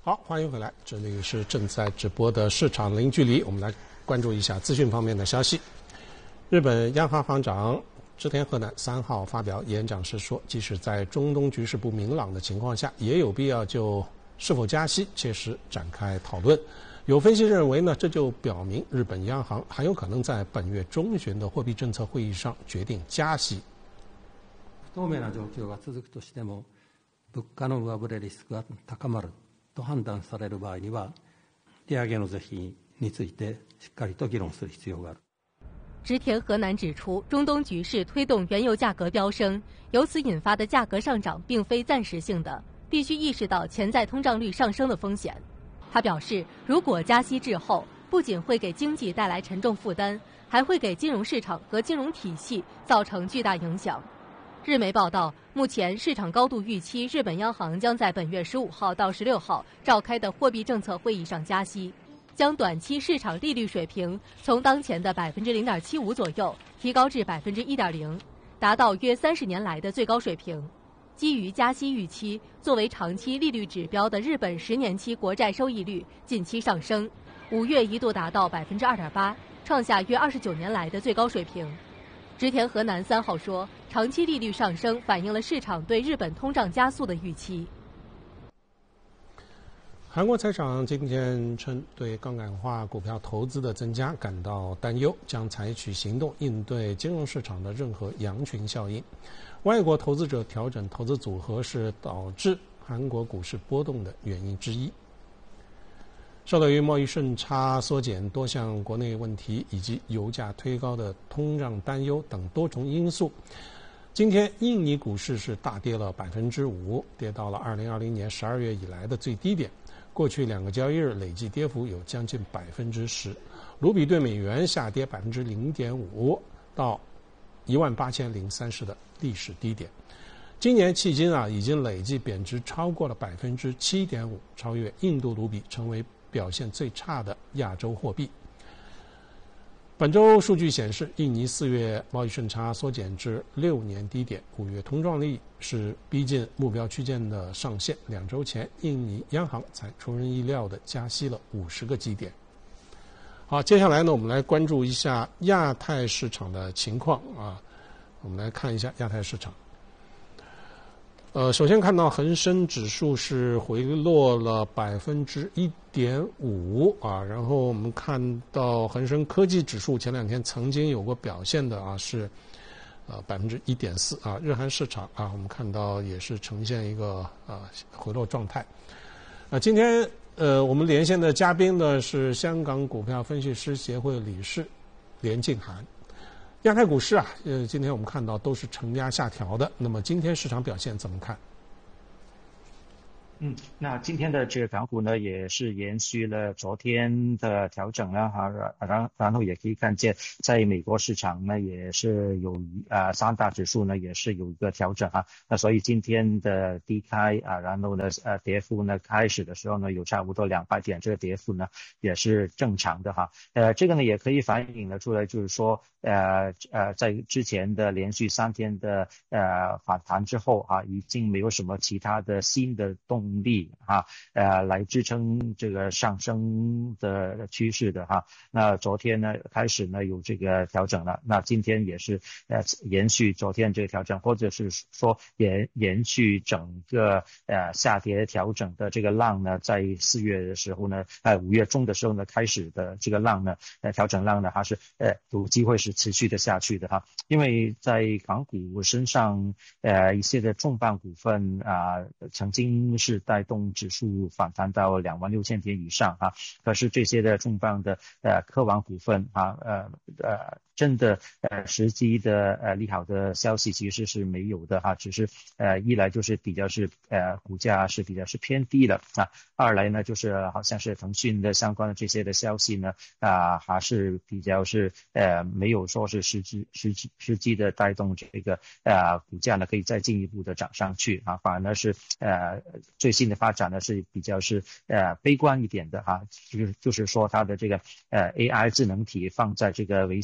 好，欢迎回来，这里是正在直播的市场零距离，我们来关注一下资讯方面的消息。日本央行行长织田和男3号发表演讲时说，即使在中东局势不明朗的情况下，也有必要就是否加息切实展开讨论。有分析认为呢，这就表明日本央行很有可能在本月中旬的货币政策会议上决定加息。 不透明な状況が続くとしても、物価の上振れリスクが高まると判断される場合には、利上げの是非についてしっかりと議論する必要がある。 织田和男指出，中东局势推动原油价格飙升，由此引发的价格上涨并非暂时性的，必须意识到潜在通胀率上升的风险。他表示，如果加息滞后，不仅会给经济带来沉重负担，还会给金融市场和金融体系造成巨大影响。日媒报道，目前市场高度预期日本央行将在本月15号到16号召开的货币政策会议上加息，将短期市场利率水平从当前的 0.75% 左右提高至 1.0%， 达到约30年来的最高水平。基于加息预期，作为长期利率指标的日本10年期国债收益率近期上升，5月一度达到 2.8%， 创下约29年来的最高水平。织田和男3号说，长期利率上升反映了市场对日本通胀加速的预期。 韩国财长今天称，对杠杆化股票投资的增加感到担忧，将采取行动应对金融市场的任何羊群效应。外国投资者调整投资组合是导致韩国股市波动的原因之一。受到于贸易顺差缩减、多项国内问题以及油价推高的通胀担忧等多重因素，今天印尼股市是大跌了 5%， 跌到了2020年12月以来的最低点。过去2个交易日累计跌幅有将近 10%， 卢比对美元下跌 0.5% 到18030的历史低点。今年迄今已经累计贬值超过了 7.5%， 超越印度卢比，成为表现最差的亚洲货币。本周数据显示，印尼4月贸易顺差缩减至6年低点，5月通胀率是逼近目标区间的上限。2周前，印尼央行才出人意料地加息了50个基点。好，接下来呢，我们来关注一下亚太市场的情况啊。我们来看一下亚太市场。首先看到恒生指数是回落了 1.5% 啊，然后我们看到恒生科技指数前2天曾经有过表现的是1.4% 啊，日韩市场我们看到也是呈现一个回落状态。今天我们连线的嘉宾呢是香港股票分析师协会理事连静涵。亚太股市今天我们看到都是承压下调的，那么今天市场表现怎么看？ 那今天的这个港股呢，也是延续了昨天的调整了然后也可以看见，在美国市场呢，也是有三大指数呢，也是有一个调整那所以今天的低开然后呢，跌幅呢，开始的时候呢，有差不多200点，这个跌幅呢，也是正常的这个呢，也可以反映了出来，就是说在之前的连续3天的反弹之后已经没有什么其他的新的动力来支撑这个上升的趋势的那昨天呢开始呢有这个调整了，那今天也是延续昨天这个调整，或者是说延续整个下跌调整的这个浪呢，在4月的时候呢5月中的时候呢开始的这个浪呢调整浪呢还是有机会是持续的下去的因为在港股身上一些的重磅股份曾经是带动指数反弹到26000点以上可是这些的重磅的科网股份真的实际的利好的消息其实是没有的只是一来就是比较是股价是比较是偏低了二来呢就是好像是腾讯的相关的这些的消息呢还是比较是没有说是实际的带动这个股价呢可以再进一步的涨上去反而呢是最新的发展呢是比较是悲观一点的就是说它的这个AI 智能体放在这个微信的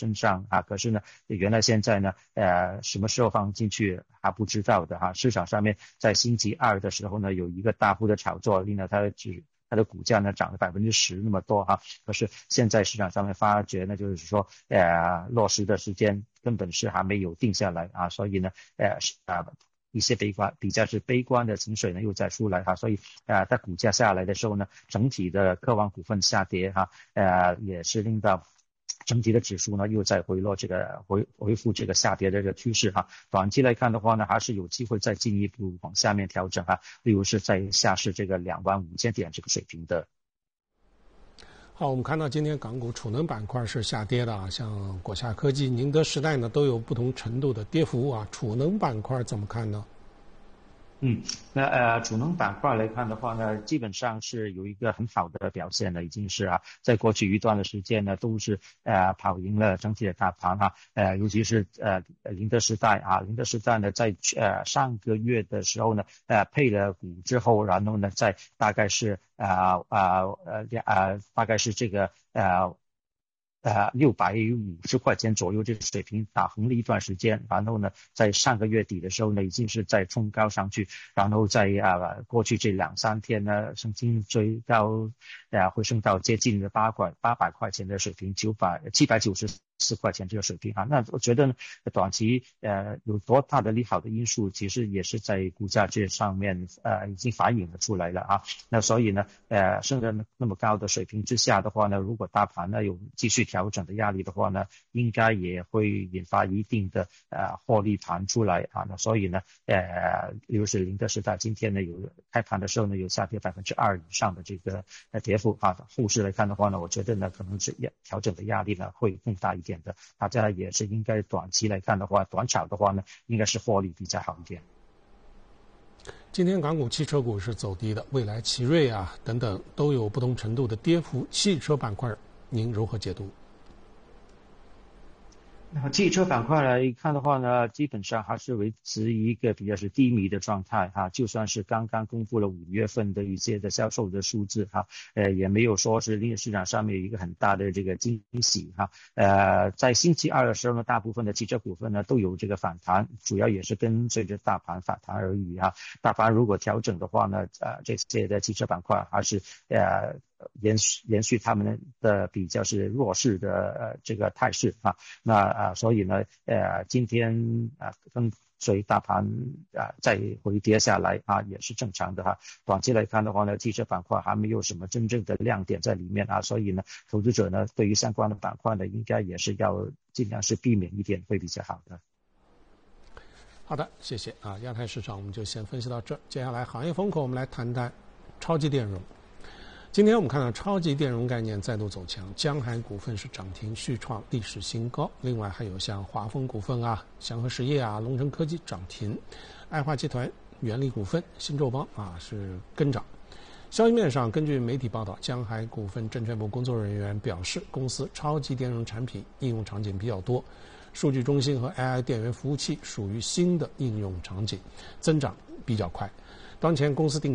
身上啊。可是呢，原来现在呢，什么时候放进去还不知道的哈。市场上面在星期二的时候呢，有一个大幅的炒作，令到它的股价呢涨了10%那么多哈。可是现在市场上面发觉呢，就是说落实的时间根本是还没有定下来啊，所以呢一些比较是悲观的情绪呢又再出来哈，所以它股价下来的时候呢，整体的科网股份下跌哈，也是令到整体的指数呢又在回落回复这个下跌的这个趋势哈。短期来看的话呢，还是有机会再进一步往下面调整哈，例如是在下市这个25000点这个水平的。 好，我们看到今天港股储能板块是下跌的啊，像国夏科技、宁德时代呢都有不同程度的跌幅啊。储能板块怎么看呢？ 那储能板块来看的话呢，基本上是有一个很好的表现了，已经是在过去一段的时间呢，都是跑赢了整体的大盘哈，尤其是宁德时代呢，在上个月的时候呢，配了股之后，然后呢，在大概是大概是这个650块钱左右这个水平打横了一段时间，然后呢，在上个月底的时候呢，已经是在冲高上去，然后在过去这2-3天呢，曾经最高回升到接近800块钱的水平，794块钱这个水平啊。那我觉得呢，短期有多大的利好的因素，其实也是在股价这上面已经反映了出来了啊。那所以呢，升在那么高的水平之下的话呢，如果大盘呢有继续调整的压力的话呢，应该也会引发一定的获利盘出来啊。那所以呢，例如是宁德时代今天呢有开盘的时候呢有下跌2%以上的这个跌幅啊。后市来看的话呢，我觉得呢可能是调整的压力呢会更大一点的，大家也是应该短期来看的话，短炒的话呢，应该是获利比较好一点。 今天港股汽车股是走低的，蔚来、奇瑞啊等等都有不同程度的跌幅。汽车板块您如何解读？ 那汽车板块来看的话呢，基本上还是维持一个比较是低迷的状态哈。就算是刚刚公布了5月份的一些的销售的数字哈，也没有说是令市场上面有一个很大的这个惊喜哈。在星期二的时候呢，大部分的汽车股份呢都有这个反弹，主要也是跟随着大盘反弹而已哈。大盘如果调整的话呢，这些的汽车板块还是延续他们的比较是弱势的这个态势啊。那所以呢今天跟随大盘再回跌下来啊，也是正常的哈。短期来看的话呢，汽车板块还没有什么真正的亮点在里面啊，所以呢，投资者呢对于相关的板块呢，应该也是要尽量是避免一点会比较好的。 好的，谢谢啊。亚太市场我们就先分析到这，接下来行业风口我们来谈谈超级电容。今天我们看到超级电容概念再度走强，江海股份是涨停续创历史新高，另外还有像华丰股份啊、祥和实业啊、龙城科技涨停，爱化集团、元力股份、新宙邦是跟涨。消息面上，根据媒体报道，江海股份证券部工作人员表示，公司超级电容产品应用场景比较多，数据中心和 AI 电源服务器属于新的应用场景，增长比较快。当前公司定